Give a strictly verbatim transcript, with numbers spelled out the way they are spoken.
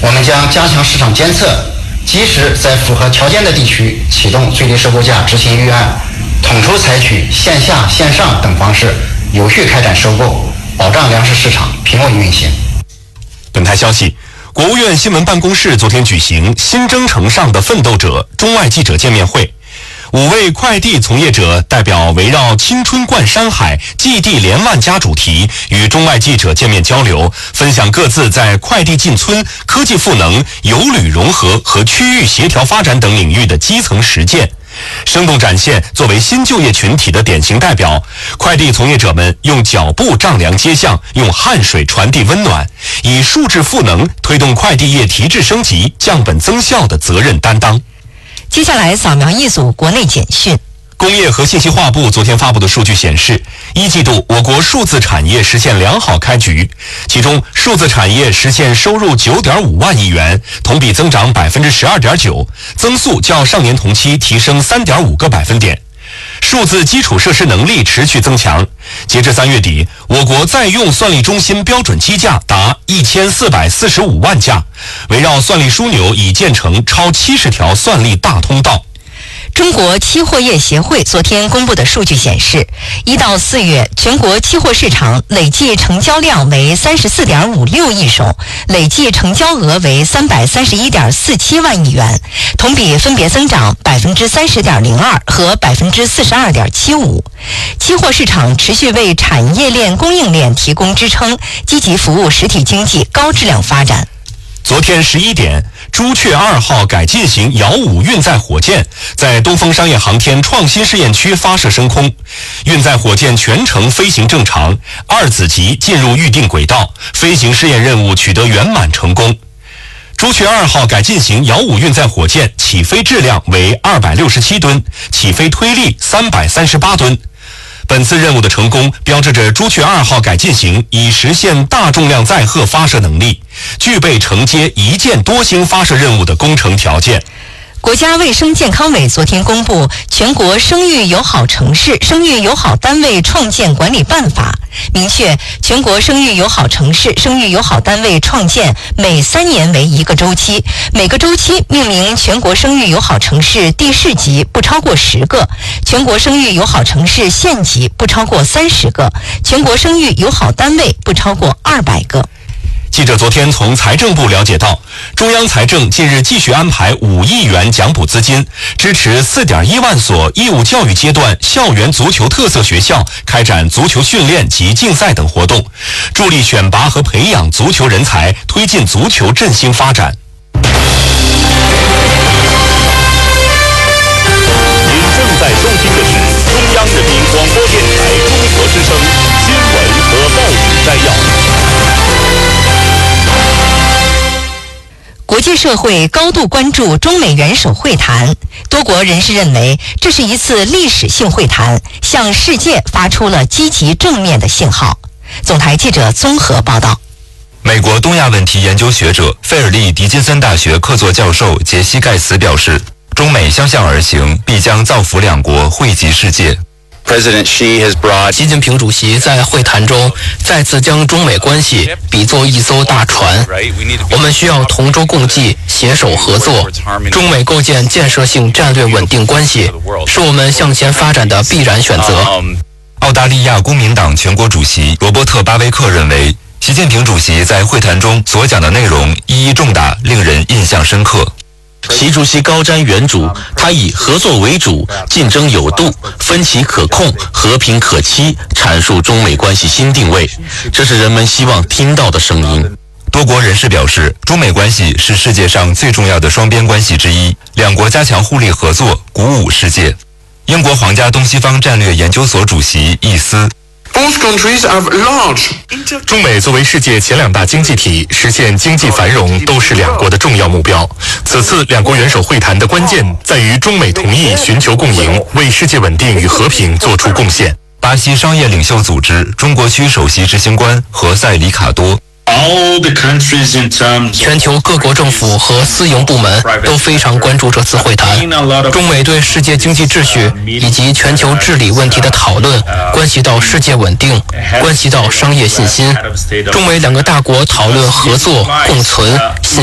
我们将加强市场监测，及时在符合条件的地区启动最低收购价执行预案，统筹采取线下、线上等方式，有序开展收购，保障粮食市场平稳运行。 本台消息，国务院新闻办公室昨天举行新征程上的奋斗者中外记者见面会。五位快递从业者代表围绕青春冠山海、寄递连万家主题与中外记者见面交流，分享各自在快递进村、科技赋能、有旅融合和区域协调发展等领域的基层实践，生动展现作为新就业群体的典型代表，快递从业者们用脚步丈量街巷，用汗水传递温暖，以数字赋能推动快递业提质升级、降本增效的责任担当。 接下来扫描一组国内简讯。 工业和信息化部昨天发布的数据显示，一季度我国数字产业实现良好开局，其中数字产业实现收入 九点五万亿元，同比增长 百分之十二点九， 增速较上年同期提升 三点五个百分点。数字基础设施能力持续增强，截至三月底，我国在用算力中心标准机架达一千四百四十五万架，围绕算力枢纽已建成超七十条算力大通道。 中国期货业协会昨天公布的数据显示，一到四月全国期货市场累计成交量为 三十四点五六亿手，累计成交额为 三百三十一点四七万亿元，同比分别增长 百分之三十点零二 和 百分之四十二点七五。期货市场持续为产业链供应链提供支撑，积极服务实体经济高质量发展。 昨天十一点，朱雀二号改进型遥五运载火箭在东风商业航天创新试验区发射升空，运载火箭全程飞行正常，二子级进入预定轨道，飞行试验任务取得圆满成功。朱雀二号改进型遥五运载火箭起飞质量为二百六十七吨，起飞推力三百三十八吨。本次任务的成功标志着朱雀二号改进型已实现大重量载荷发射能力，具备承接一箭多星发射任务的工程条件。 国家卫生健康委昨天公布《全国生育友好城市、生育友好单位创建管理办法》，明确全国生育友好城市、生育友好单位创建每三年为一个周期，每个周期命名全国生育友好城市地市级不超过十个，全国生育友好城市县级不超过三十个，全国生育友好单位不超过二百个。 记者昨天从财政部了解到，中央财政近日继续安排五亿元奖补资金，支持 四点一万所义务教育阶段校园足球特色学校开展足球训练及竞赛等活动，助力选拔和培养足球人才，推进足球振兴发展。您正在收听的是中央人民广播电台中国之声新闻和报纸摘要。 国际社会高度关注中美元首会谈，多国人士认为这是一次历史性会谈，向世界发出了积极正面的信号。总台记者综合报道。 美国东亚问题研究学者、费尔利·狄金森大学客座教授杰西·盖茨表示，中美相向而行，必将造福两国，惠及世界。 习近平主席在会谈中再次将中美关系比作一艘大船，我们需要同舟共济，携手合作。中美构建建设性战略稳定关系，是我们向前发展的必然选择。 澳大利亚公民党全国主席罗伯特·巴威克认为，习近平主席在会谈中所讲的内容意义重大，令人印象深刻。 习主席高瞻远瞩，他以合作为主、竞争有度、分歧可控、和平可期阐述中美关系新定位，这是人们希望听到的声音。 多国人士表示，中美关系是世界上最重要的双边关系之一，两国加强互利合作，鼓舞世界。英国皇家东西方战略研究所主席易斯。 中美作为世界前两大经济体，实现经济繁荣都是两国的重要目标。此次两国元首会谈的关键在于中美同意寻求共赢，为世界稳定与和平做出贡献。 巴西商业领袖组织中国区首席执行官何塞·里卡多。 全球各国政府和私营部门都非常关注这次会谈。中美对世界经济秩序以及全球治理问题的讨论，关系到世界稳定，关系到商业信心。中美两个大国讨论合作共存。